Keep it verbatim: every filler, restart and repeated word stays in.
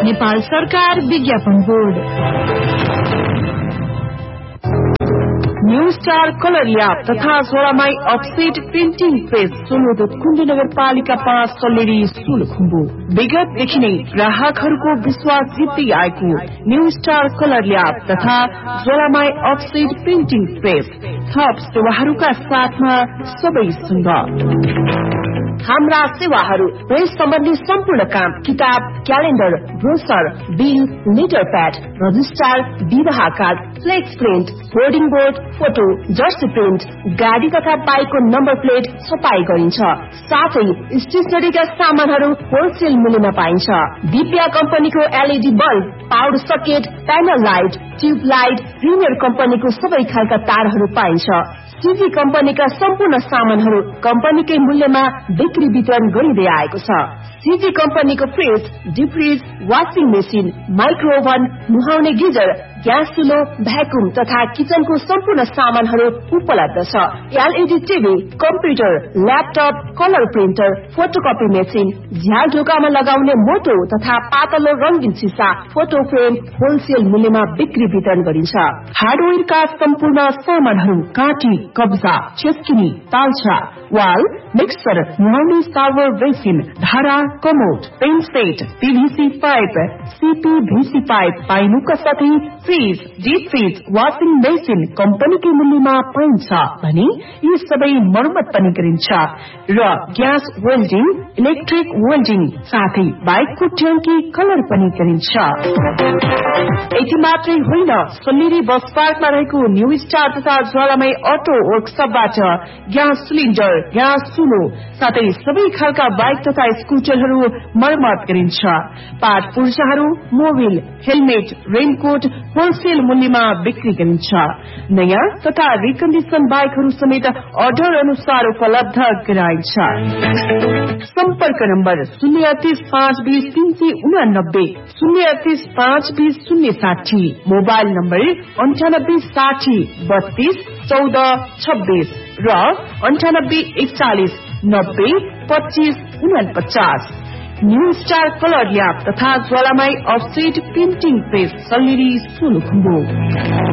नेपाल सरकार विज्ञापन board. New star colour lab तथा झोलामाई अफसेट प्रिन्टिङ प्रेस सोलुदुत कुण्ड नगरपालिका पाँच सल्लेरी सोलुखुम्बु विगतदेखि नै ग्राहकहरूको विश्वास जित्दै आएको न्यू स्टार कलर ल्याब तथा झोलामाई अफसेट प्रिन्टिङ प्रेस थप सेवाहरूका साथमा सबै सुन्दर। हाम्रा सेवाहरू प्रेस सम्बन्धी सम्पूर्ण काम, किताब, calendar, brochure, bill, letter pad, registrar, विवाह card, flex print, hoarding board, photo, Jersey print, गाडी तथा बाइकको नम्बर प्लेट छपाई गरिन्छ। साथै स्टेशनरीका सामानहरू होलसेल मूल्यमा पाइन्छ। दिव्या कम्पनीको LED bulb, power socket, panel light, tube light, premier कम्पनीको सबै खालका तारहरू पाइन्छ। सीजी कम्पनीका सम्पूर्ण सामानहरू कम्पनीकै मूल्यमा बिक्री वितरण गरिँदै आएको छ। सीजी कम्पनीको fridge, deep fridge, washing machine, माइक्रोओभन, नुहाउने गिजर, ग्यास चुलो, भ्याकुम तथा किचनको सम्पूर्ण सामानहरू उपलब्ध छ। LED TV, computer, laptop, colour printer, photocopy machine, झ्याल ढोकामा लगाउने मोटो तथा पातलो रंगीन सिसा, फोटो फ्रेम होलसेल मूल्यमा बिक्री वितरण गरिन्छ। हार्डवेयरका सम्पूर्ण सामानहरू काटी, कब्जा, चेस्किनी, तालछा, वाल, मिक्सर, नुहाउने सार्भर बेसिन, धारा, commode, pain set, पीभीसी pipe, सीपीभीसी pipe पाइनुका साथै fridge, deep fridge, washing machine कम्पनीकै मूल्यमा पाइन्छ भने यी सबै मर्मत पनि गरिन्छ र ग्यास वेल्डिङ, इलेक्ट्रिक वेल्डिङ साथै बाइकको ट्याङ्की कलर पनि गरिन्छ। यति मात्रै होइन, सल्लेरी बस पार्कमा रहेको न्यू स्टार तथा ज्वालामाई अटो वर्कसपबाट ग्यास सिलिन्डर, ग्यास चुलो साथै सबै खालका बाइक तथा स्कुटरहरू मर्मत गरिन्छ। Part पुर्जाहरू, Mobil, helmet, raincoat wholesale मूल्यमा बिक्री गरिन्छ। नयाँ तथा रिकन्डिसन बाइकहरू समेत अर्डर अनुसार उपलब्ध गराइन्छ। सम्पर्क नम्बर शून्य अडतिस पाँच बीस तीन सय उनानब्बे, शून्य अडतिस पाँच बीस शून्य साठी, मोबाइल नम्बर अन्ठानब्बे साठी बत्तीस चौध छब्बीस र अन्ठानब्बे एकचालिस नब्बे पच्चीस उनपचास। न्यू स्टार कलर ल्याब तथा ज्वालामाई offset printing press Salleri Solukhumbu.